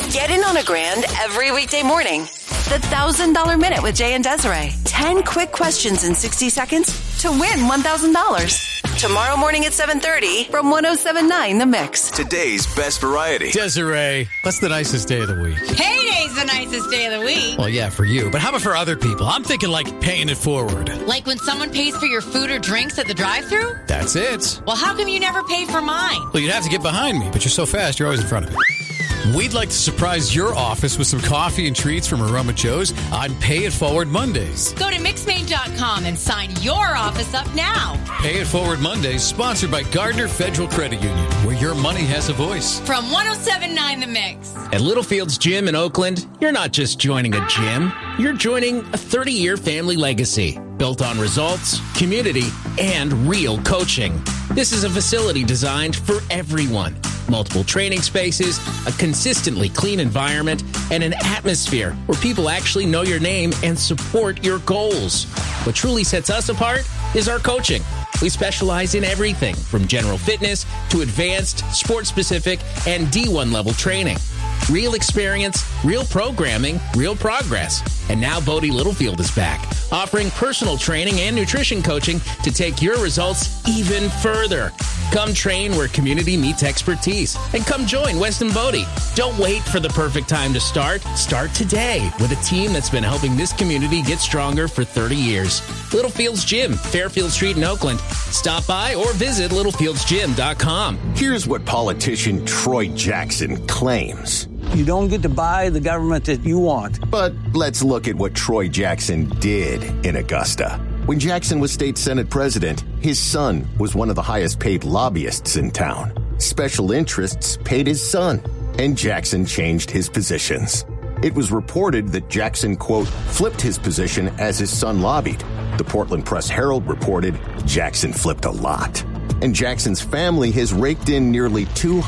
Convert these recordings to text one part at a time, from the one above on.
Get in on a grand every weekday morning. The $1,000 Minute with Jay and Desiree. 10 quick questions in 60 seconds to win $1,000. Tomorrow morning at 7:30 from 107.9 The Mix. Today's best variety. Desiree, what's the nicest day of the week? Payday's the nicest day of the week. Well, yeah, for you. But how about for other people? I'm thinking like paying it forward. Like when someone pays for your food or drinks at the drive-thru? That's it. Well, how come you never pay for mine? Well, you'd have to get behind me, but you're so fast, you're always in front of me. We'd like to surprise your office with some coffee and treats from Aroma Joe's on Pay It Forward Mondays. Go to Mixmade.com and sign your office up now. Pay It Forward Mondays, sponsored by Gardner Federal Credit Union, where your money has a voice. From 107.9 The Mix. At Littlefield's Gym in Oakland, you're not just joining a gym, you're joining a 30-year family legacy built on results, community, and real coaching. This is a facility designed for everyone. Multiple training spaces, a consistently clean environment, and an atmosphere where people actually know your name and support your goals. What truly sets us apart is our coaching. We specialize in everything from general fitness to advanced, sports-specific, and D1 level training. Real experience, real programming, real progress. And now Bodie Littlefield is back, offering personal training and nutrition coaching to take your results even further. Come train where community meets expertise. And come join Weston Bodie. Don't wait for the perfect time to start. Start today with a team that's been helping this community get stronger for 30 years. Littlefield's Gym, Fairfield Street in Oakland. Stop by or visit littlefieldsgym.com. Here's what politician Troy Jackson claims. You don't get to buy the government that you want. But let's look at what Troy Jackson did in Augusta. When Jackson was state Senate president, his son was one of the highest paid lobbyists in town. Special interests paid his son, and Jackson changed his positions. It was reported that Jackson, quote, flipped his position as his son lobbied. The Portland Press-Herald reported Jackson flipped a lot. And Jackson's family has raked in nearly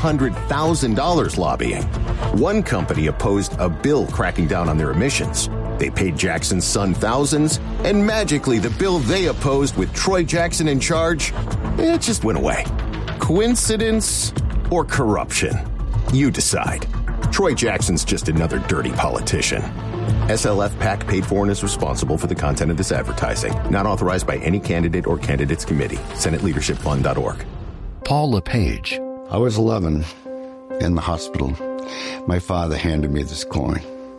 $200,000 lobbying. One company opposed a bill cracking down on their emissions. They paid Jackson's son thousands, and magically the bill they opposed with Troy Jackson in charge, it just went away. Coincidence or corruption? You decide. Troy Jackson's just another dirty politician. SLF PAC paid for and is responsible for the content of this advertising. Not authorized by any candidate or candidates committee. SenateLeadershipFund.org. Paul LePage. I was 11 in the hospital. My father handed me this coin.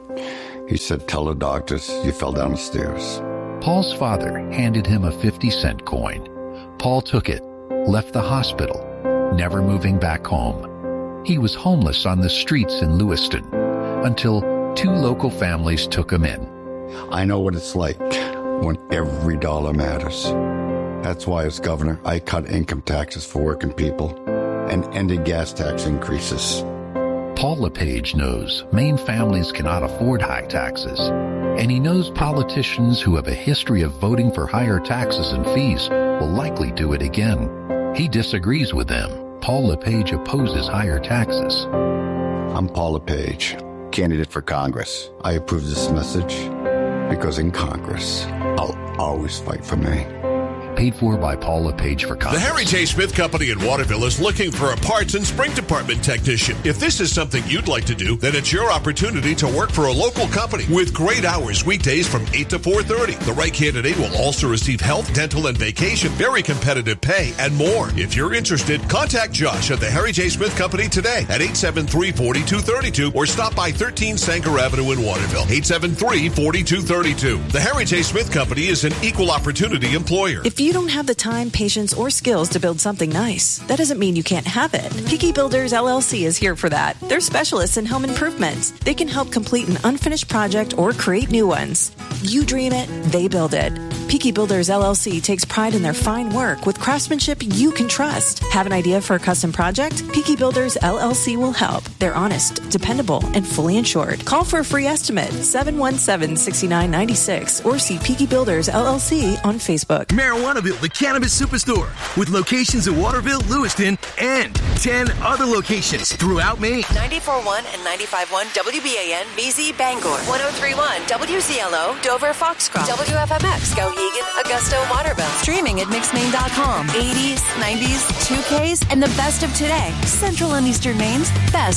He said, tell the doctors you fell down the stairs. Paul's father handed him a 50-cent coin. Paul took it, left the hospital, never moving back home. He was homeless on the streets in Lewiston until 2 local families took him in. I know what it's like when every dollar matters. That's why as governor, I cut income taxes for working people and ended gas tax increases. Paul LePage knows Maine families cannot afford high taxes, and he knows politicians who have a history of voting for higher taxes and fees will likely do it again. He disagrees with them. Paul LePage opposes higher taxes. I'm Paul LePage, candidate for Congress. I approve this message because in Congress, I'll always fight for Maine. Paid for by Paul LePage for Congress. The Harry J. Smith Company in Waterville is looking for a parts and spring department technician. If this is something you'd like to do, then it's your opportunity to work for a local company with great hours weekdays from 8 to 4:30. The right candidate will also receive health, dental, and vacation, very competitive pay, and more. If you're interested, contact Josh at the Harry J. Smith Company today at 873-4232 or stop by 13 Sanger Avenue in Waterville, 873-4232. The Harry J. Smith Company is an equal opportunity employer. If you don't have the time, patience, or skills to build something nice, that doesn't mean you can't have it. Peaky Builders LLC is here for that. They're specialists in home improvements. They can help complete an unfinished project or create new ones. You dream it, they build it. Peaky Builders LLC takes pride in their fine work with craftsmanship you can trust. Have an idea for a custom project? Peaky Builders LLC will help. They're honest, dependable, and fully insured. Call for a free estimate, 717-6996, or see Peaky Builders LLC on Facebook. Marijuanaville, the cannabis superstore, with locations in Waterville, Lewiston, and 10 other locations throughout Maine. 94.1 and 95.1 WBAN, BZ, Bangor. 103.1 WZLO, Dover, Foxcroft. WFMX, Skowhegan, Augusta, Waterville. Streaming at mixmaine.com. 80s, 90s, 2Ks, and the best of today. Central and Eastern Maine's best